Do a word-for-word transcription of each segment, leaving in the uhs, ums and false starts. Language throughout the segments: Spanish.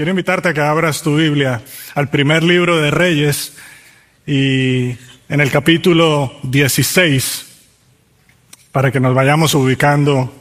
quiero invitarte a que abras tu Biblia al primer libro de Reyes y en el capítulo dieciséis, para que nos vayamos ubicando,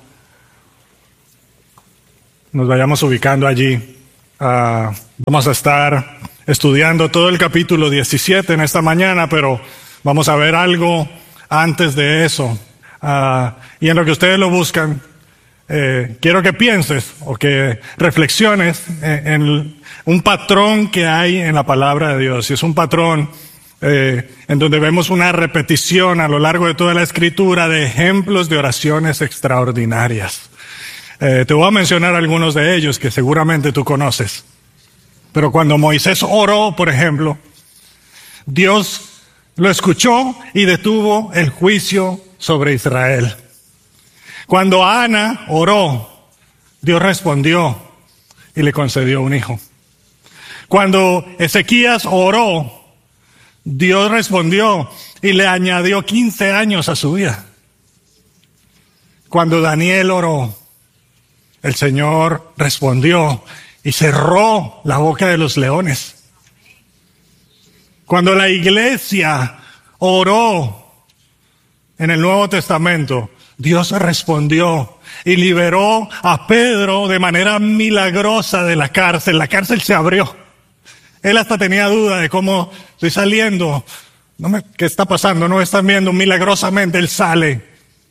nos vayamos ubicando allí. Uh, vamos a estar estudiando todo el capítulo diecisiete en esta mañana, pero vamos a ver algo antes de eso. Uh, y en lo que ustedes lo buscan, Eh, quiero que pienses o que reflexiones en, en un patrón que hay en la palabra de Dios. Y es un patrón eh, en donde vemos una repetición a lo largo de toda la Escritura de ejemplos de oraciones extraordinarias. Eh, te voy a mencionar algunos de ellos que seguramente tú conoces. Pero cuando Moisés oró, por ejemplo, Dios lo escuchó y detuvo el juicio sobre Israel. Cuando Ana oró, Dios respondió y le concedió un hijo. Cuando Ezequías oró, Dios respondió y le añadió quince años a su vida. Cuando Daniel oró, el Señor respondió y cerró la boca de los leones. Cuando la iglesia oró en el Nuevo Testamento, Dios respondió y liberó a Pedro de manera milagrosa de la cárcel. La cárcel se abrió. Él hasta tenía duda de cómo estoy saliendo. No me, ¿qué está pasando? No me están viendo. Milagrosamente Él sale.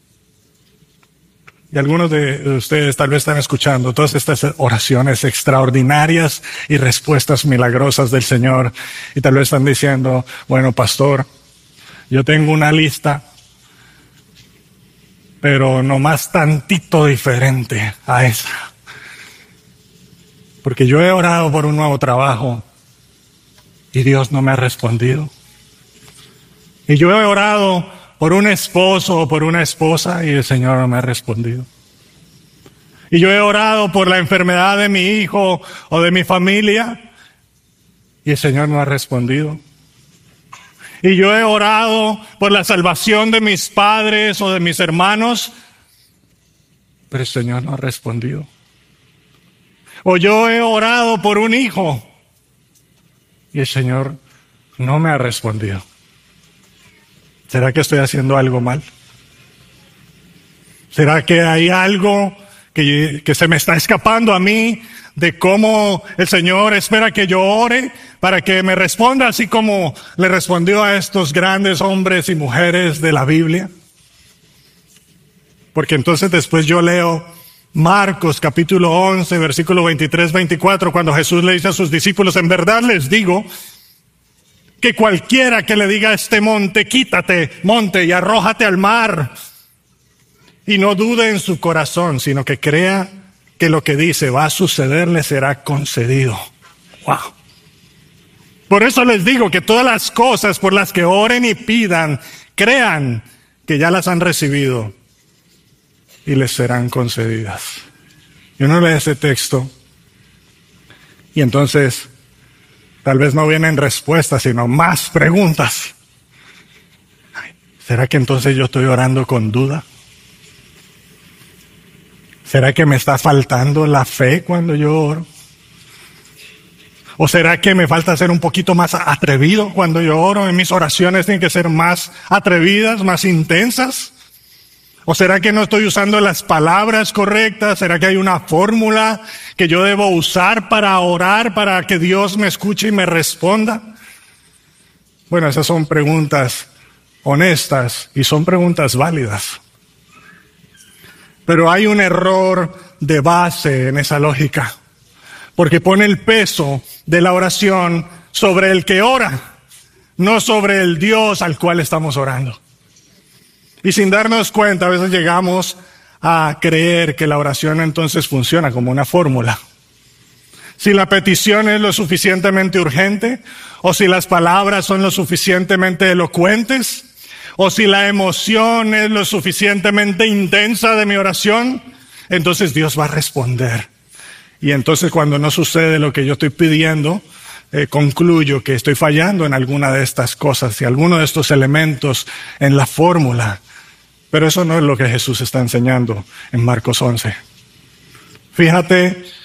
Y algunos de ustedes tal vez están escuchando todas estas oraciones extraordinarias y respuestas milagrosas del Señor. Y tal vez están diciendo, bueno, pastor, yo tengo una lista, pero nomás tantito diferente a esa. Porque yo he orado por un nuevo trabajo y Dios no me ha respondido. Y yo he orado por un esposo o por una esposa y el Señor no me ha respondido. Y yo he orado por la enfermedad de mi hijo o de mi familia y el Señor no ha respondido. Y yo he orado por la salvación de mis padres o de mis hermanos, pero el Señor no ha respondido. O yo he orado por un hijo y el Señor no me ha respondido. ¿Será que estoy haciendo algo mal? ¿Será que hay algo que, que se me está escapando a mí de cómo el Señor espera que yo ore para que me responda así como le respondió a estos grandes hombres y mujeres de la Biblia? Porque entonces después yo leo Marcos capítulo once, versículo veintitrés, veinticuatro, cuando Jesús le dice a sus discípulos, en verdad les digo que cualquiera que le diga a este monte, quítate, monte, y arrójate al mar, y no dude en su corazón, sino que crea que lo que dice va a suceder, le será concedido. Wow. Por eso les digo que todas las cosas por las que oren y pidan, crean que ya las han recibido y les serán concedidas. Y uno lee ese texto y entonces tal vez no vienen respuestas, sino más preguntas. ¿Será que entonces yo estoy orando con duda? ¿Será que me está faltando la fe cuando yo oro? ¿O será que me falta ser un poquito más atrevido cuando yo oro? En mis oraciones tienen que ser más atrevidas, más intensas. ¿O será que no estoy usando las palabras correctas? ¿Será que hay una fórmula que yo debo usar para orar, para que Dios me escuche y me responda? Bueno, esas son preguntas honestas y son preguntas válidas. Pero hay un error de base en esa lógica, porque pone el peso de la oración sobre el que ora, no sobre el Dios al cual estamos orando. Y sin darnos cuenta, a veces llegamos a creer que la oración entonces funciona como una fórmula. Si la petición es lo suficientemente urgente, o si las palabras son lo suficientemente elocuentes, o si la emoción es lo suficientemente intensa de mi oración, entonces Dios va a responder. Y entonces cuando no sucede lo que yo estoy pidiendo, eh, concluyo que estoy fallando en alguna de estas cosas y alguno de estos elementos en la fórmula. Pero eso no es lo que Jesús está enseñando en Marcos once. Fíjate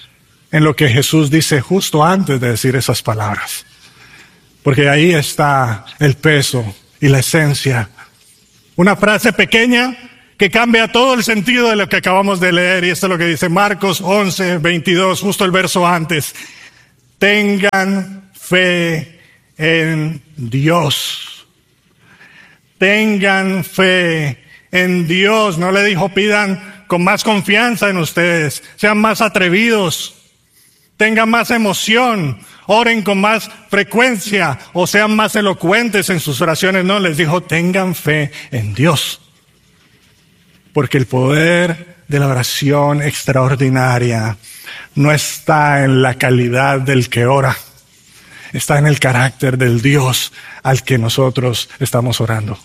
en lo que Jesús dice justo antes de decir esas palabras. Porque ahí está el peso y la esencia. Una frase pequeña que cambia todo el sentido de lo que acabamos de leer. Y esto es lo que dice Marcos once, veintidós, justo el verso antes. Tengan fe en Dios. Tengan fe en Dios. No le dijo pidan con más confianza en ustedes. Sean más atrevidos. Tengan más emoción. Oren con más frecuencia o sean más elocuentes en sus oraciones. No, les dijo, tengan fe en Dios. Porque el poder de la oración extraordinaria no está en la calidad del que ora. Está en el carácter del Dios al que nosotros estamos orando.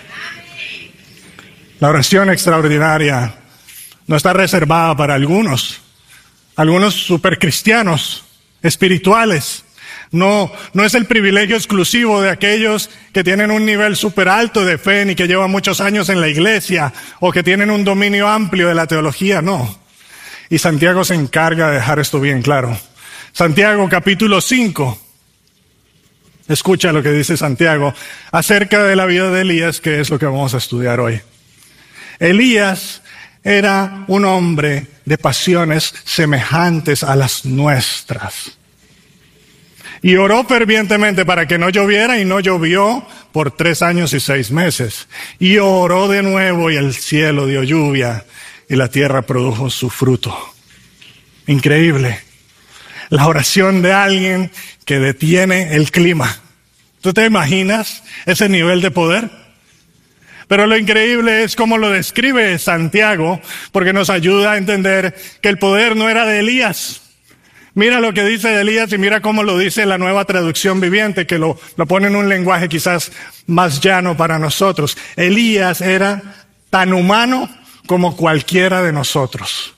La oración extraordinaria no está reservada para algunos. Algunos supercristianos espirituales. No, no es el privilegio exclusivo de aquellos que tienen un nivel súper alto de fe ni que llevan muchos años en la iglesia o que tienen un dominio amplio de la teología, no. Y Santiago se encarga de dejar esto bien claro. Santiago capítulo cinco. Escucha lo que dice Santiago acerca de la vida de Elías, que es lo que vamos a estudiar hoy. Elías era un hombre de pasiones semejantes a las nuestras. Y oró fervientemente para que no lloviera y no llovió por tres años y seis meses. Y oró de nuevo y el cielo dio lluvia y la tierra produjo su fruto. Increíble. La oración de alguien que detiene el clima. ¿Tú te imaginas ese nivel de poder? Pero lo increíble es cómo lo describe Santiago, porque nos ayuda a entender que el poder no era de Elías. Mira lo que dice de Elías y mira cómo lo dice la Nueva Traducción Viviente, que lo, lo pone en un lenguaje quizás más llano para nosotros. Elías era tan humano como cualquiera de nosotros.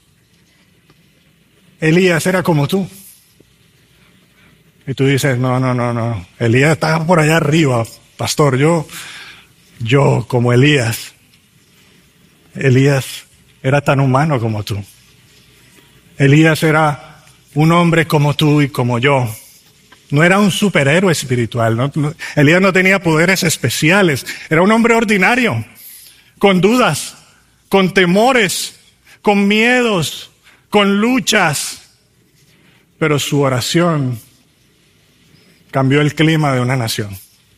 Elías era como tú. Y tú dices, no, no, no, no. Elías estaba por allá arriba, pastor, yo... Yo, como Elías, Elías era tan humano como tú. Elías era un hombre como tú y como yo. No era un superhéroe espiritual. ¿no? Elías no tenía poderes especiales. Era un hombre ordinario, con dudas, con temores, con miedos, con luchas. Pero su oración cambió el clima de una nación.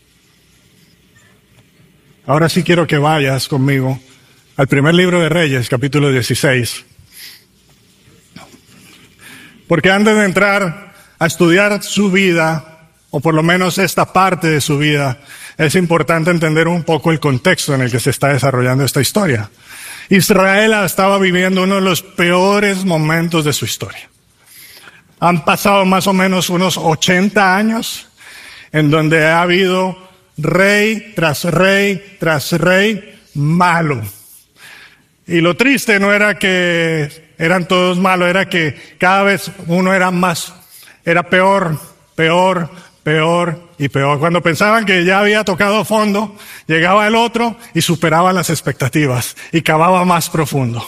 Ahora sí quiero que vayas conmigo al primer libro de Reyes, capítulo dieciséis. Porque antes de entrar a estudiar su vida, o por lo menos esta parte de su vida, es importante entender un poco el contexto en el que se está desarrollando esta historia. Israel estaba viviendo uno de los peores momentos de su historia. Han pasado más o menos unos ochenta años en donde ha habido rey tras rey tras rey malo. Y lo triste no era que eran todos malos, era que cada vez uno era más, era peor, peor, peor y peor. Cuando pensaban que ya había tocado fondo, llegaba el otro y superaba las expectativas y cavaba más profundo.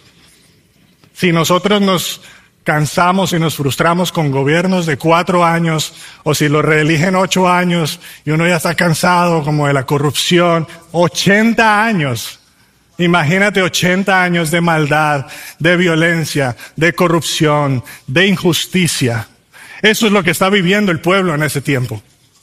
Si nosotros nos cansamos y nos frustramos con gobiernos de cuatro años, o si lo reeligen ocho años y uno ya está cansado como de la corrupción, ochenta años. Imagínate ochenta años de maldad, de violencia, de corrupción, de injusticia. Eso es lo que está viviendo el pueblo en ese tiempo.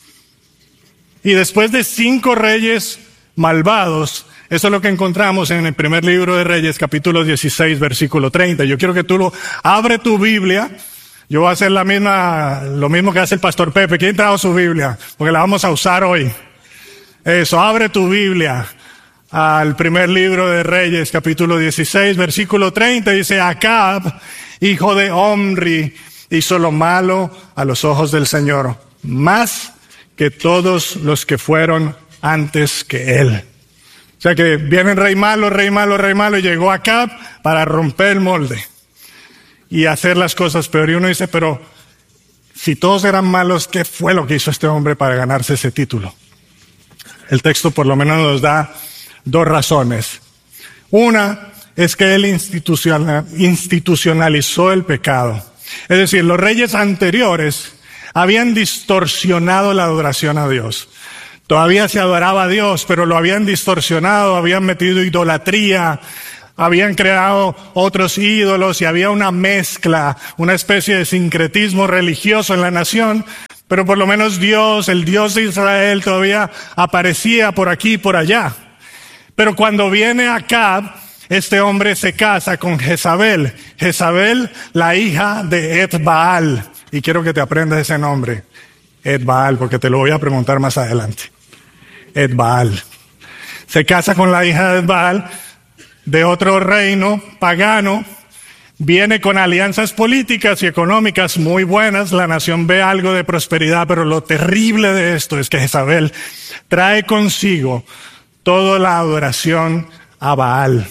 Y después de cinco reyes malvados, eso es lo que encontramos en el primer libro de Reyes, capítulo dieciséis, versículo treinta. Yo quiero que tú lo abre tu Biblia. Yo voy a hacer la misma, lo mismo que hace el pastor Pepe. ¿Quién trajo su Biblia? Porque la vamos a usar hoy. Eso, abre tu Biblia al primer libro de Reyes, capítulo dieciséis, versículo treinta. Dice, Acab, hijo de Omri, hizo lo malo a los ojos del Señor, más que todos los que fueron antes que él. O sea que viene rey malo, rey malo, rey malo, y llegó Acab para romper el molde y hacer las cosas peor. Y uno dice, pero si todos eran malos, ¿qué fue lo que hizo este hombre para ganarse ese título? El texto por lo menos nos da dos razones. Una es que él institucionalizó el pecado. Es decir, los reyes anteriores habían distorsionado la adoración a Dios. Todavía se adoraba a Dios, pero lo habían distorsionado, habían metido idolatría, habían creado otros ídolos y había una mezcla, una especie de sincretismo religioso en la nación, pero por lo menos Dios, el Dios de Israel, todavía aparecía por aquí y por allá. Pero cuando viene Acab, este hombre se casa con Jezabel. Jezabel, la hija de Etbaal. Y quiero que te aprendas ese nombre, Etbaal, porque te lo voy a preguntar más adelante. Etbaal. Se casa con la hija de Etbaal, de otro reino pagano. Viene con alianzas políticas y económicas muy buenas. La nación ve algo de prosperidad, pero lo terrible de esto es que Jezabel trae consigo toda la adoración a Baal.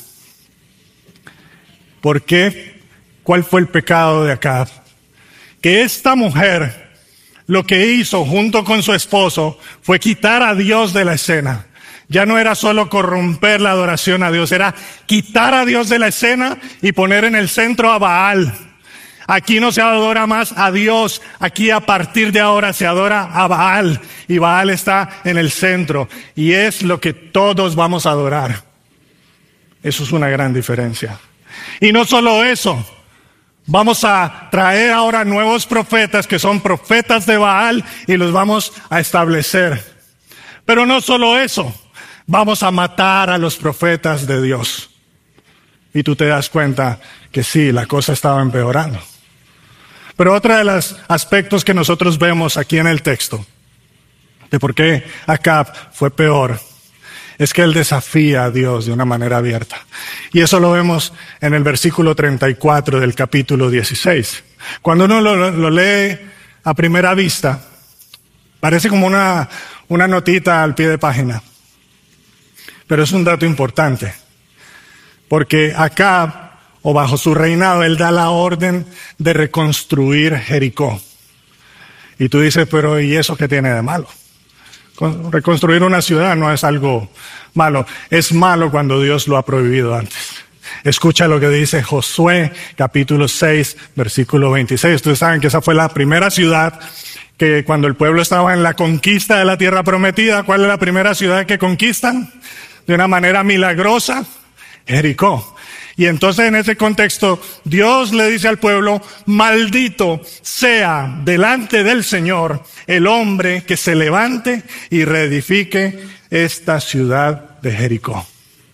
¿Por qué? ¿Cuál fue el pecado de Acab? Que esta mujer lo que hizo junto con su esposo fue quitar a Dios de la escena. Ya no era solo corromper la adoración a Dios, era quitar a Dios de la escena y poner en el centro a Baal. Aquí no se adora más a Dios, aquí a partir de ahora se adora a Baal y Baal está en el centro y es lo que todos vamos a adorar. Eso es una gran diferencia. Y no solo eso, vamos a traer ahora nuevos profetas que son profetas de Baal y los vamos a establecer. Pero no solo eso, vamos a matar a los profetas de Dios. Y tú te das cuenta que sí, la cosa estaba empeorando. Pero otro de los aspectos que nosotros vemos aquí en el texto, de por qué Acab fue peor, es que él desafía a Dios de una manera abierta. Y eso lo vemos en el versículo treinta y cuatro del capítulo dieciséis. Cuando uno lo, lo lee a primera vista, parece como una, una notita al pie de página. Pero es un dato importante. Porque Acab, o bajo su reinado, él da la orden de reconstruir Jericó. Y tú dices, pero ¿y eso qué tiene de malo? Reconstruir una ciudad no es algo malo. Es malo cuando Dios lo ha prohibido antes. Escucha lo que dice Josué, capítulo seis, versículo veintiséis. Ustedes saben que esa fue la primera ciudad que cuando el pueblo estaba en la conquista de la tierra prometida, ¿cuál es la primera ciudad que conquistan? De una manera milagrosa, Jericó. Y entonces en ese contexto, Dios le dice al pueblo, maldito sea delante del Señor el hombre que se levante y reedifique esta ciudad de Jericó.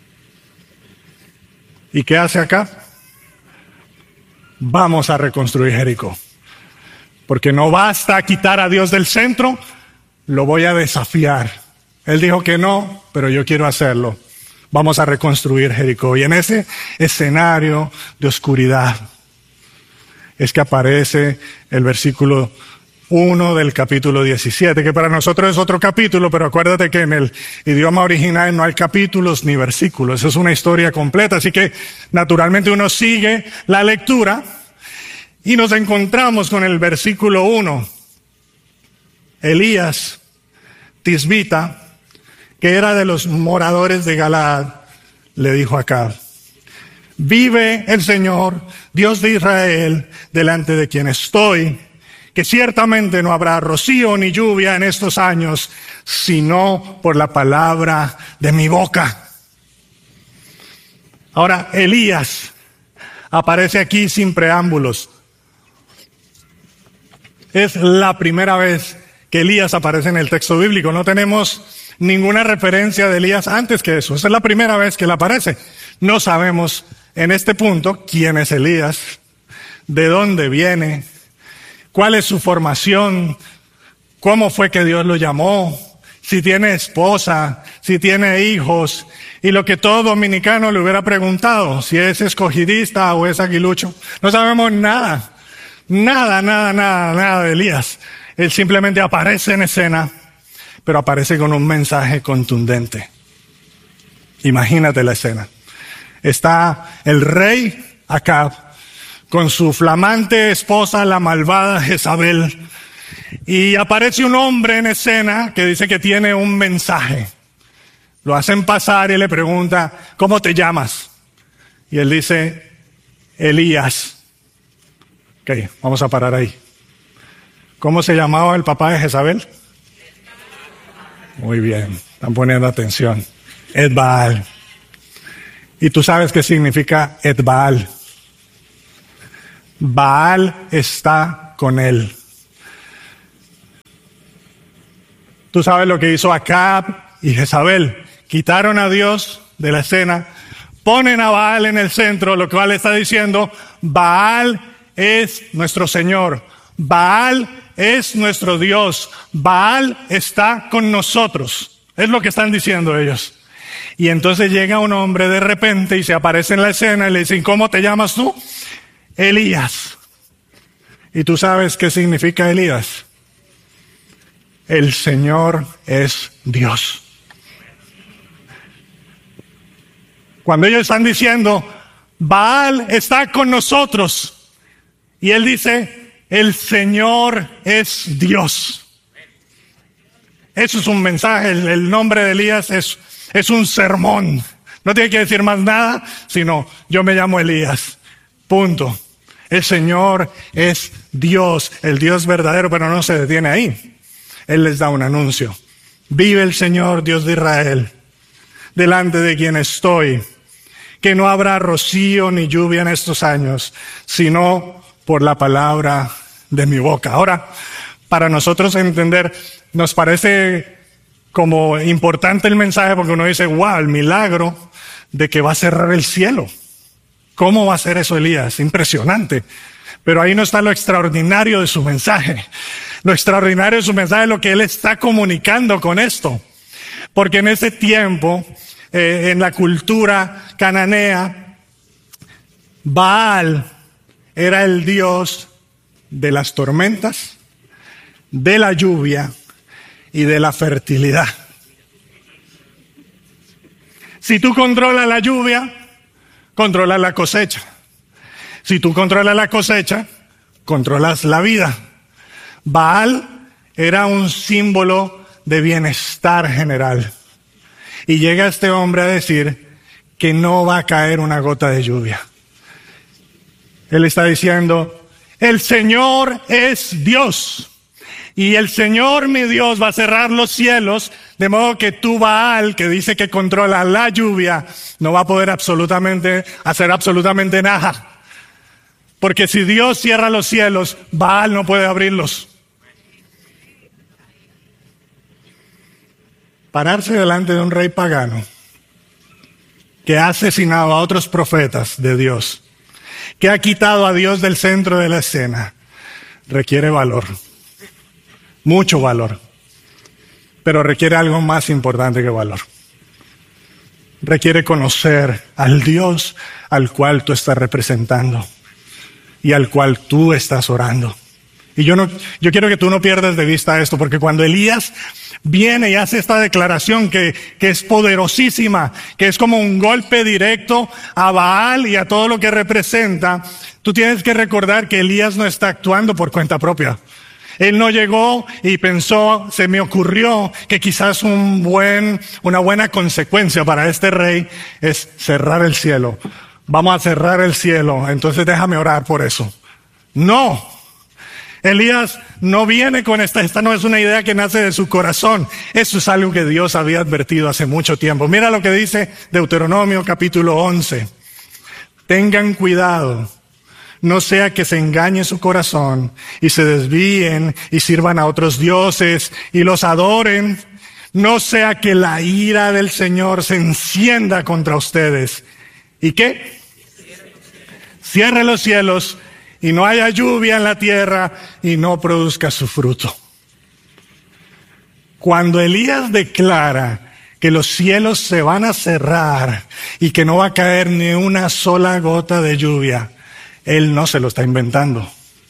¿Y qué hace acá? Vamos a reconstruir Jericó. Porque no basta quitar a Dios del centro, lo voy a desafiar. Él dijo que no, pero yo quiero hacerlo. Vamos a reconstruir Jericó. Y en ese escenario de oscuridad es que aparece el versículo uno del capítulo diecisiete, que para nosotros es otro capítulo, pero acuérdate que en el idioma original no hay capítulos ni versículos. Es una historia completa, así que naturalmente uno sigue la lectura y nos encontramos con el versículo uno. Elías, Tisbita, que era de los moradores de Galaad, le dijo a Acab, vive el Señor, Dios de Israel, delante de quien estoy, que ciertamente no habrá rocío ni lluvia en estos años, sino por la palabra de mi boca. Ahora, Elías aparece aquí sin preámbulos. Es la primera vez que Elías aparece en el texto bíblico. No tenemos ninguna referencia de Elías antes que eso. Esa es la primera vez que él aparece. No sabemos en este punto quién es Elías, de dónde viene, cuál es su formación, cómo fue que Dios lo llamó, si tiene esposa, si tiene hijos, y lo que todo dominicano le hubiera preguntado, si es escogidista o es aguilucho. No sabemos nada, nada, nada, nada, nada de Elías. Él simplemente aparece en escena, pero aparece con un mensaje contundente. Imagínate la escena. Está el rey Acab con su flamante esposa, la malvada Jezabel, y aparece un hombre en escena que dice que tiene un mensaje. Lo hacen pasar y le pregunta, ¿cómo te llamas? Y él dice, Elías. ¿Ok? Ok, vamos a parar ahí. ¿Cómo se llamaba el papá de Jezabel? Muy bien, están poniendo atención. Etbaal. ¿Y tú sabes qué significa Etbaal? Baal está con él. Tú sabes lo que hizo Acab y Jezabel. Quitaron a Dios de la escena, ponen a Baal en el centro, lo cual está diciendo, Baal es nuestro Señor, Baal es nuestro Dios, Baal está con nosotros. Es lo que están diciendo ellos. Y entonces llega un hombre de repente y se aparece en la escena y le dicen, ¿cómo te llamas tú? Elías. ¿Y tú sabes qué significa Elías? El Señor es Dios. Cuando ellos están diciendo, Baal está con nosotros, y él dice, el Señor es Dios. Eso es un mensaje, el, el nombre de Elías es, es un sermón. No tiene que decir más nada, sino yo me llamo Elías. Punto. El Señor es Dios, el Dios verdadero, pero no se detiene ahí. Él les da un anuncio. Vive el Señor, Dios de Israel, delante de quien estoy, que no habrá rocío ni lluvia en estos años, sino por la palabra de mi boca. Ahora, para nosotros entender, nos parece como importante el mensaje porque uno dice, wow, el milagro de que va a cerrar el cielo. ¿Cómo va a ser eso, Elías? Impresionante. Pero ahí no está lo extraordinario de su mensaje. Lo extraordinario de su mensaje es lo que él está comunicando con esto. Porque en ese tiempo, eh, en la cultura cananea, Baal era el dios de las tormentas, de la lluvia y de la fertilidad. Si tú controlas la lluvia, controlas la cosecha. Si tú controlas la cosecha, controlas la vida. Baal era un símbolo de bienestar general. Y llega este hombre a decir que no va a caer una gota de lluvia. Él está diciendo, el Señor es Dios. Y el Señor, mi Dios, va a cerrar los cielos, de modo que tú, Baal, que dice que controla la lluvia, no va a poder absolutamente hacer absolutamente nada. Porque si Dios cierra los cielos, Baal no puede abrirlos. Pararse delante de un rey pagano que ha asesinado a otros profetas de Dios, que ha quitado a Dios del centro de la escena, requiere valor, mucho valor, pero requiere algo más importante que valor. Requiere conocer al Dios al cual tú estás representando y al cual tú estás orando. Y yo no, yo quiero que tú no pierdas de vista esto, porque cuando Elías viene y hace esta declaración que, que es poderosísima, que es como un golpe directo a Baal y a todo lo que representa, tú tienes que recordar que Elías no está actuando por cuenta propia. Él no llegó y pensó, se me ocurrió que quizás un buen, una buena consecuencia para este rey es cerrar el cielo. Vamos a cerrar el cielo, entonces déjame orar por eso. No. Elías no viene con esta, esta no es una idea que nace de su corazón. Eso es algo que Dios había advertido hace mucho tiempo. Mira lo que dice Deuteronomio capítulo once. Tengan cuidado, no sea que se engañe su corazón y se desvíen y sirvan a otros dioses y los adoren. No sea que la ira del Señor se encienda contra ustedes. ¿Y qué? Cierre los cielos y no haya lluvia en la tierra y no produzca su fruto. Cuando Elías declara que los cielos se van a cerrar y que no va a caer ni una sola gota de lluvia, él no se lo está inventando.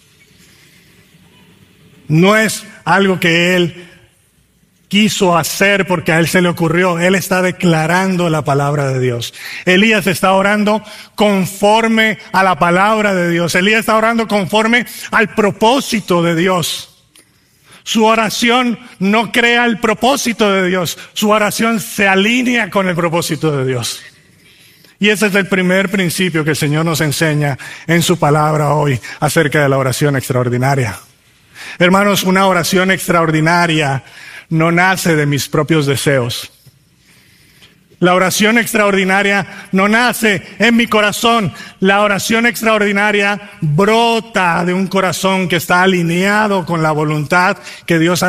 No es algo que él quiso hacer porque a él se le ocurrió. Él está declarando la palabra de Dios. Elías está orando conforme a la palabra de Dios. Elías está orando conforme al propósito de Dios. Su oración no crea el propósito de Dios. Su oración se alinea con el propósito de Dios. Y ese es el primer principio que el Señor nos enseña en su palabra hoy acerca de la oración extraordinaria. Hermanos, una oración extraordinaria no nace de mis propios deseos. La oración extraordinaria no nace en mi corazón. La oración extraordinaria brota de un corazón que está alineado con la voluntad que Dios ha